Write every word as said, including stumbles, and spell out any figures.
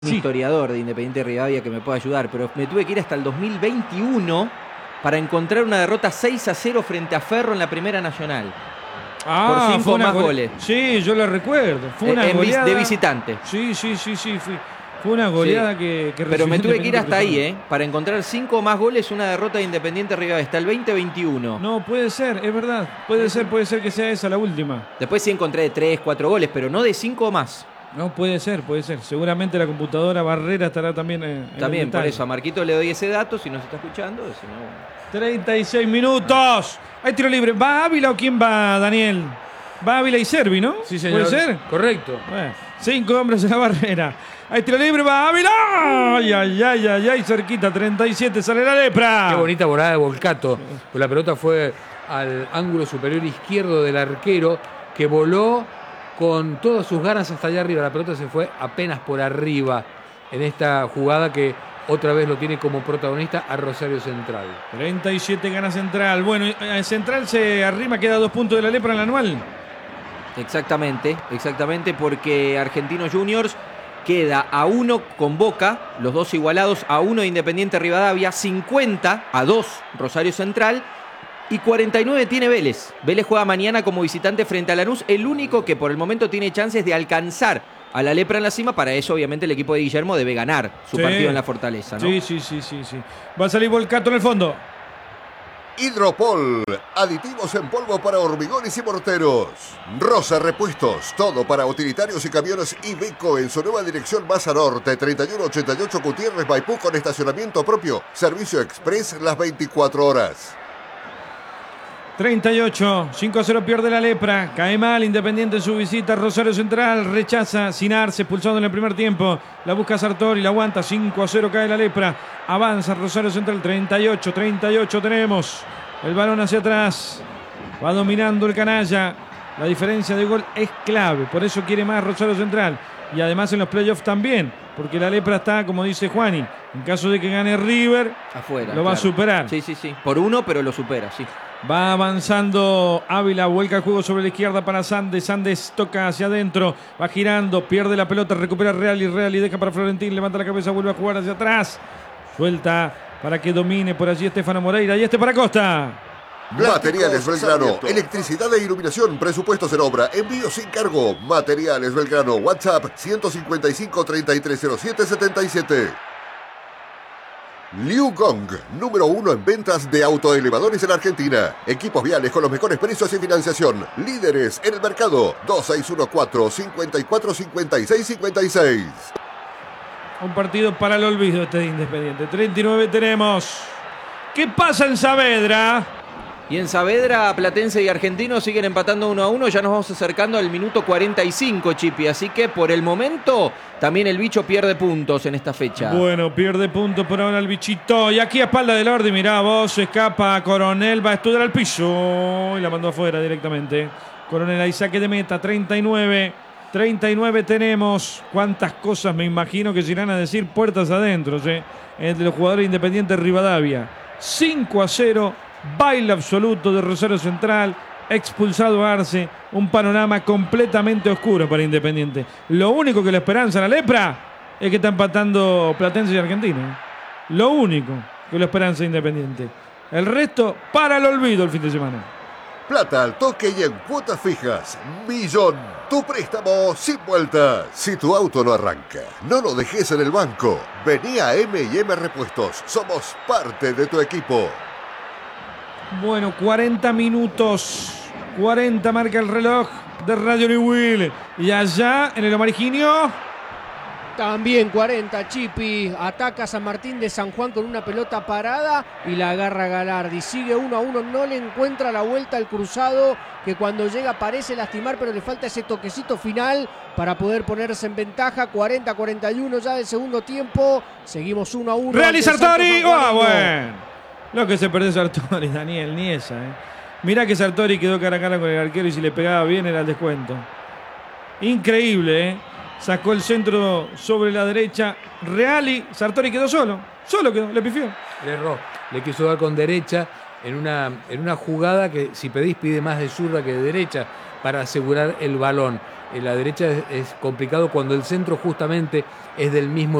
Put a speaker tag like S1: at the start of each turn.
S1: un sí. historiador de Independiente Rivadavia que me pueda ayudar, pero me tuve que ir hasta el dos mil veintiuno para encontrar una derrota seis a cero frente a Ferro en la Primera Nacional.
S2: Ah,
S1: por cinco más
S2: gole...
S1: goles.
S2: Sí, yo lo recuerdo. Fue una
S1: en,
S2: goleada
S1: de visitante.
S2: Sí, sí, sí, sí. Fue, fue una goleada sí. que, que
S1: Pero me tuve que ir hasta ahí, ¿eh? Para encontrar cinco más goles, una derrota de Independiente Rivadavia. Hasta el veinte veintiuno.
S2: No, puede ser, es verdad. Puede ser, puede ser que sea esa la última.
S1: Después sí encontré de tres, cuatro goles, pero no de cinco más.
S2: No, puede ser, puede ser. Seguramente la computadora Barrera estará también en, en
S1: También, por eso a Marquito le doy ese dato, si nos está escuchando. Si no...
S2: treinta y seis minutos. Hay tiro libre. ¿Va Ávila o quién va, Daniel? Va Ávila y Servi, ¿no?
S3: Sí, señor.
S2: ¿Puede ser?
S3: Correcto.
S2: Bueno, cinco hombres en la barrera. Hay tiro libre, va Ávila. Ay, ay, ay, ay, ay, cerquita. treinta y siete, sale la lepra.
S3: Qué bonita volada de Volcato. Pues la pelota fue al ángulo superior izquierdo del arquero, que voló con todas sus ganas hasta allá arriba. La pelota se fue apenas por arriba en esta jugada que otra vez lo tiene como protagonista a Rosario Central.
S2: treinta y siete gana Central. Bueno, Central se arrima, queda dos puntos de la lepra en el anual.
S1: Exactamente, exactamente, porque Argentinos Juniors queda a uno con Boca, los dos igualados, a uno de Independiente Rivadavia, cincuenta a dos Rosario Central. Y cuarenta y nueve tiene Vélez. Vélez juega mañana como visitante frente a Lanús, el único que por el momento tiene chances de alcanzar a la lepra en la cima. Para eso, obviamente, el equipo de Guillermo debe ganar su sí. partido en la Fortaleza, ¿no?
S2: Sí, sí, sí, sí, sí. Va a salir Volcato en el fondo.
S4: Hidropol, aditivos en polvo para hormigones y morteros. Rosa Repuestos, todo para utilitarios y camiones Iveco en su nueva dirección Baza Norte, treinta y uno ochenta y ocho Gutiérrez Maipú, con estacionamiento propio. Servicio express las veinticuatro horas.
S2: treinta y ocho, cinco a cero pierde la lepra. Cae mal Independiente en su visita. Rosario Central rechaza Sinarse, expulsado en el primer tiempo. La busca Sartori, la aguanta. cinco a cero cae la lepra. Avanza Rosario Central. treinta y ocho, treinta y ocho tenemos. El balón hacia atrás. Va dominando el canalla. La diferencia de gol es clave. Por eso quiere más Rosario Central. Y además en los playoffs también. Porque la lepra está, como dice Juani, en caso de que gane River,
S1: afuera,
S2: lo va
S1: claro.
S2: a superar.
S1: Sí, sí, sí. Por uno, pero lo supera, sí.
S2: Va avanzando Ávila, vuelca el juego sobre la izquierda para Sandes. Sandes toca hacia adentro, va girando, pierde la pelota, recupera Real y Real y deja para Florentín, levanta la cabeza, vuelve a jugar hacia atrás. Suelta para que domine por allí Estefano Moreira y este para Costa.
S4: Materiales Belgrano, electricidad e iluminación, presupuestos en obra, envío sin cargo. Materiales Belgrano, WhatsApp ciento cincuenta y cinco, treinta y tres cero siete, setenta y siete. Liu Gong, número uno en ventas de autoelevadores en Argentina. Equipos viales con los mejores precios y financiación. Líderes en el mercado. dos seis uno cuatro, cinco cuatro, cinco seis cinco seis.
S2: Un partido para el olvido este de Independiente. treinta y nueve tenemos. ¿Qué pasa en Saavedra?
S1: Y en Saavedra, Platense y Argentino siguen empatando uno a uno. Ya nos vamos acercando al minuto cuarenta y cinco, Chipi. Así que por el momento también el bicho pierde puntos en esta fecha.
S2: Bueno, pierde puntos por ahora el bichito. Y aquí a espalda del Ordi, mirá vos, escapa Coronel, va a estudiar al piso. Y la mandó afuera directamente. Coronel ahí saque de meta, treinta y nueve. treinta y nueve tenemos. Cuántas cosas me imagino que se irán a decir puertas adentro, ¿sí? Entre los jugadores independientes Rivadavia. cinco a cero. Baile absoluto de Rosario Central, expulsado a Arce, un panorama completamente oscuro para Independiente. Lo único que le esperanza a la lepra es que está empatando Platense y Argentino. Lo único que le esperanza a Independiente. El resto para el olvido el fin de semana.
S4: Plata al toque y en cuotas fijas. Millón, tu préstamo sin vueltas. Si tu auto no arranca, no lo dejes en el banco. Vení a M y M Repuestos. Somos parte de tu equipo.
S2: Bueno, cuarenta minutos. cuarenta marca el reloj de Radio New Will. Y allá en el Omar Higinio.
S5: También cuarenta, Chipi. Ataca San Martín de San Juan con una pelota parada y la agarra Galardi. Sigue uno a uno, no le encuentra la vuelta al cruzado, que cuando llega parece lastimar, pero le falta ese toquecito final para poder ponerse en ventaja. cuarenta a cuarenta y uno ya del segundo tiempo. Seguimos uno a uno.
S2: Real y Sartori. ¡Ah, bueno! Lo que se perdió Sartori, Daniel, ni esa. ¿eh? Mirá que Sartori quedó cara a cara con el arquero y si le pegaba bien era el descuento. Increíble, ¿eh? Sacó el centro sobre la derecha. Reali, Sartori quedó solo. Solo quedó, le pifió.
S3: Le erró, le quiso dar con derecha en una, en una jugada que si pedís pide más de zurda que de derecha para asegurar el balón. en la derecha es, es complicado cuando el centro justamente es del mismo